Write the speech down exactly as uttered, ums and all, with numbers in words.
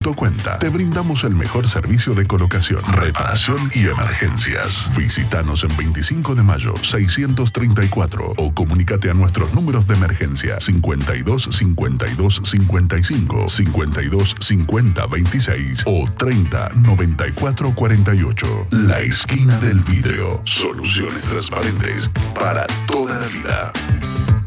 punto cuenta. Te brindamos el mejor servicio de colocación, reparación y emergencias. Visítanos en veinticinco de mayo seiscientos treinta y cuatro o comunícate a nuestros números de emergencia cincuenta y dos cincuenta y dos cincuenta y cinco, cincuenta y dos cincuenta veintiséis o treinta noventa y cuatro cuarenta y ocho. La esquina del vidrio. Soluciones transparentes para toda la vida.